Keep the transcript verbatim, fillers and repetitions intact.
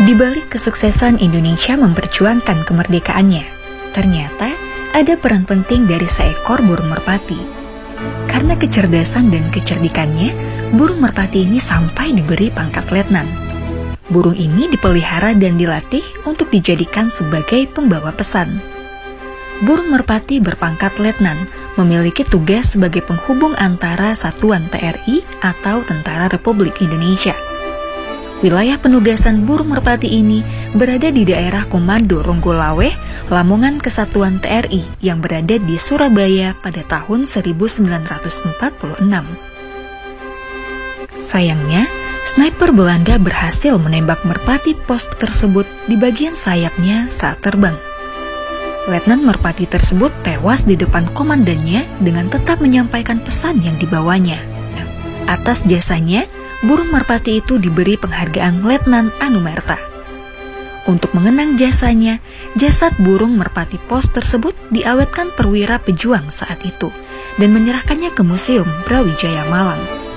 Di balik kesuksesan Indonesia memperjuangkan kemerdekaannya, ternyata ada peran penting dari seekor burung merpati. Karena kecerdasan dan kecerdikannya, burung merpati ini sampai diberi pangkat letnan. Burung ini dipelihara dan dilatih untuk dijadikan sebagai pembawa pesan. Burung merpati berpangkat letnan memiliki tugas sebagai penghubung antara satuan T R I atau Tentara Republik Indonesia. Wilayah penugasan burung merpati ini berada di daerah Komando Ronggolawe, Lamongan Kesatuan T R I yang berada di Surabaya pada tahun seribu sembilan ratus empat puluh enam. Sayangnya, sniper Belanda berhasil menembak merpati pos tersebut di bagian sayapnya saat terbang. Letnan merpati tersebut tewas di depan komandannya dengan tetap menyampaikan pesan yang dibawanya. Atas jasanya, burung merpati itu diberi penghargaan Letnan Anumerta. Untuk mengenang jasanya, jasad burung merpati pos tersebut diawetkan perwira pejuang saat itu dan menyerahkannya ke Museum Brawijaya Malang.